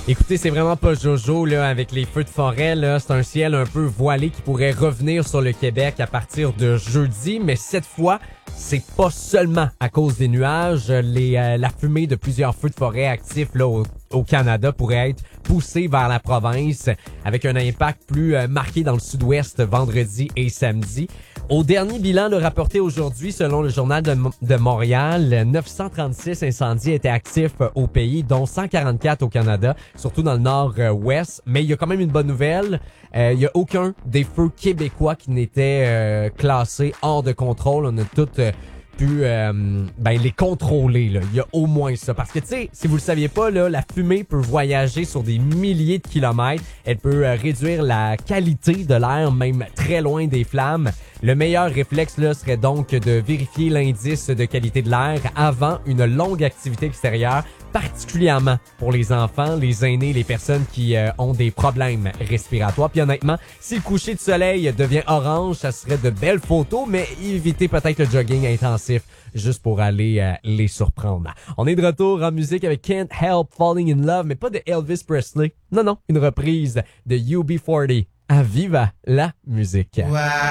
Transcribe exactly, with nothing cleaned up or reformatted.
Écoutez, c'est vraiment pas Jojo là avec les feux de forêt là, c'est un ciel un peu voilé qui pourrait revenir sur le Québec à partir de jeudi, mais cette fois, c'est pas seulement à cause des nuages, les euh, la fumée de plusieurs feux de forêt actifs là au, au Canada pourrait être poussée vers la province avec un impact plus euh, marqué dans le sud-ouest vendredi et samedi. Au dernier bilan là, rapporté aujourd'hui selon le journal de, de Montréal, neuf cent trente-six incendies étaient actifs au pays, dont cent quarante-quatre au Canada, surtout dans le nord-ouest. Mais il y a quand même une bonne nouvelle. Euh, il y a aucun des feux québécois qui n'était euh, classé hors de contrôle. On a tout euh, pu euh, ben, les contrôler. Là. Il y a au moins ça. Parce que, tu sais, si vous le saviez pas, là, la fumée peut voyager sur des milliers de kilomètres. Elle peut euh, réduire la qualité de l'air, même très loin des flammes. Le meilleur réflexe là serait donc de vérifier l'indice de qualité de l'air avant une longue activité extérieure, particulièrement pour les enfants, les aînés, les personnes qui euh, ont des problèmes respiratoires. Puis honnêtement, si le coucher de soleil devient orange, ça serait de belles photos, mais évitez peut-être le jogging intensif juste pour aller euh, les surprendre. On est de retour en musique avec Can't Help Falling in Love, mais pas de Elvis Presley. Non, non, une reprise de U B quarante. À Viva la musique. Wow.